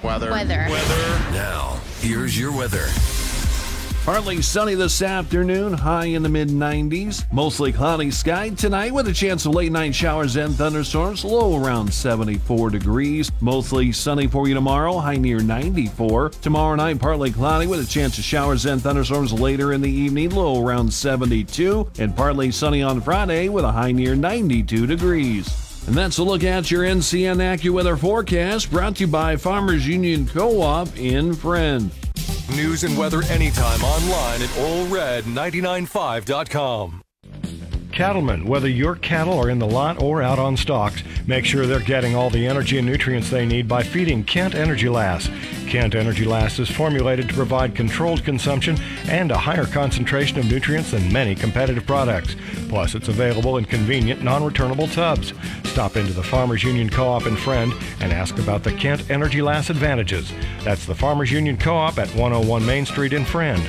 Weather. Now, here's your weather. Partly sunny this afternoon, high in the mid-90s. Mostly cloudy sky tonight with a chance of late night showers and thunderstorms, low around 74 degrees. Mostly sunny for you tomorrow, high near 94. Tomorrow night, partly cloudy with a chance of showers and thunderstorms later in the evening, low around 72. And partly sunny on Friday with a high near 92 degrees. And that's a look at your NCN AccuWeather forecast, brought to you by Farmers Union Co-op in Friend. News and weather anytime online at allred995.com. Cattlemen, whether your cattle are in the lot or out on stalks, make sure they're getting all the energy and nutrients they need by feeding Kent Energy Last. Kent Energy Last is formulated to provide controlled consumption and a higher concentration of nutrients than many competitive products. Plus, it's available in convenient, non-returnable tubs. Stop into the Farmers Union Co-op in Friend and ask about the Kent Energy Last advantages. That's the Farmers Union Co-op at 101 Main Street in Friend,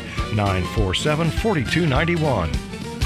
947-4291.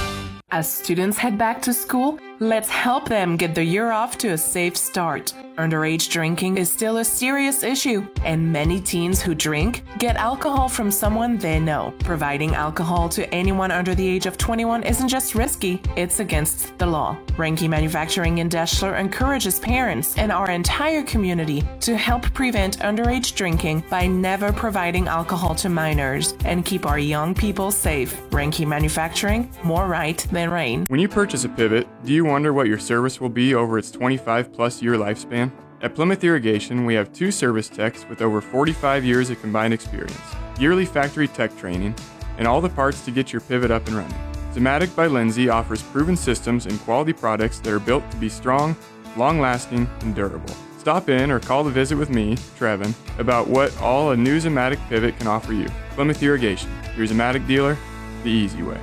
As students head back to school, let's help them get the year off to a safe start. Underage drinking is still a serious issue, and many teens who drink get alcohol from someone they know. Providing alcohol to anyone under the age of 21 isn't just risky, it's against the law. Ranke Manufacturing in Deshler encourages parents and our entire community to help prevent underage drinking by never providing alcohol to minors and keep our young people safe. Ranke Manufacturing, more right than rain. When you purchase a pivot, do you wonder what your service will be over its 25-plus year lifespan? At Plymouth Irrigation, we have 2 service techs with over 45 years of combined experience, yearly factory tech training, and all the parts to get your pivot up and running. Zematic by Lindsay offers proven systems and quality products that are built to be strong, long-lasting, and durable. Stop in or call to visit with me, Trevin, about what all a new Zematic pivot can offer you. Plymouth Irrigation, your Zematic dealer, the easy way.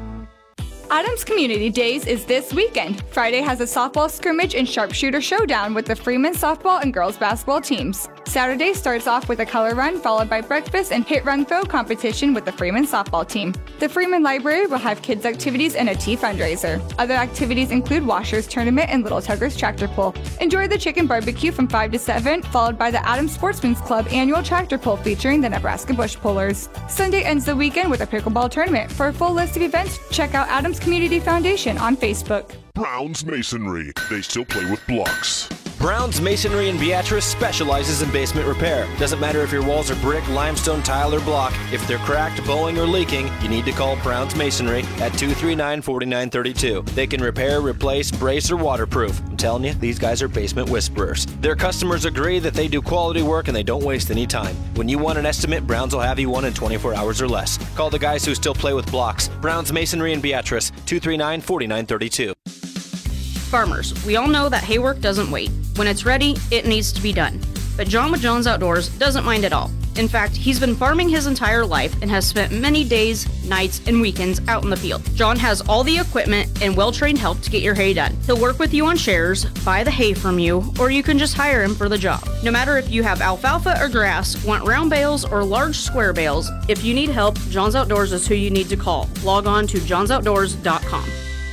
Adams Community Days is this weekend. Friday has a softball scrimmage and sharpshooter showdown with the Freeman softball and girls basketball teams. Saturday starts off with a color run followed by breakfast and hit run throw competition with the Freeman softball team. The Freeman Library will have kids activities and a tea fundraiser. Other activities include Washers Tournament and Little Tuggers Tractor Pull. Enjoy the chicken barbecue from 5 to 7, followed by the Adams Sportsman's Club annual tractor pull featuring the Nebraska Bush Pullers. Sunday ends the weekend with a pickleball tournament. For a full list of events, check out Adams Community Foundation on Facebook. Brown's Masonry. They still play with blocks. Brown's Masonry in Beatrice specializes in basement repair. Doesn't matter if your walls are brick, limestone, tile, or block. If they're cracked, bowing, or leaking, you need to call Brown's Masonry at 239-4932. They can repair, replace, brace, or waterproof. I'm telling you, these guys are basement whisperers. Their customers agree that they do quality work and they don't waste any time. When you want an estimate, Brown's will have you one in 24 hours or less. Call the guys who still play with blocks. Brown's Masonry in Beatrice, 239-4932. Farmers, we all know that hay work doesn't wait. When it's ready, it needs to be done. But John with John's Outdoors doesn't mind at all. In fact, he's been farming his entire life and has spent many days, nights, and weekends out in the field. John has all the equipment and well-trained help to get your hay done. He'll work with you on shares, buy the hay from you, or you can just hire him for the job. No matter if you have alfalfa or grass, want round bales or large square bales, if you need help, John's Outdoors is who you need to call. Log on to johnsoutdoors.com.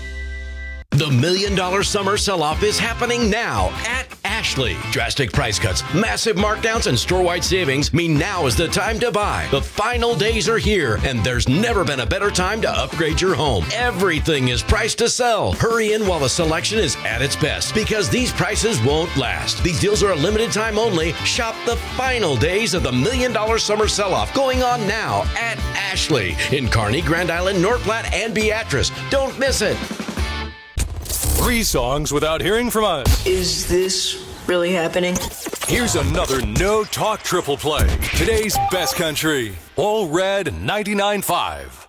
The $1 Million Summer Sell-Off is happening now at Ashley. Drastic price cuts, massive markdowns, and store-wide savings mean now is the time to buy. The final days are here, and there's never been a better time to upgrade your home. Everything is priced to sell. Hurry in while the selection is at its best, because these prices won't last. These deals are a limited time only. Shop the final days of the $1 Million Summer Sell-Off going on now at Ashley in Kearney, Grand Island, North Platte, and Beatrice. Don't miss it. 3 songs without hearing from us. Is this really happening? Here's another No Talk triple play. Today's best country. All Red 99.5.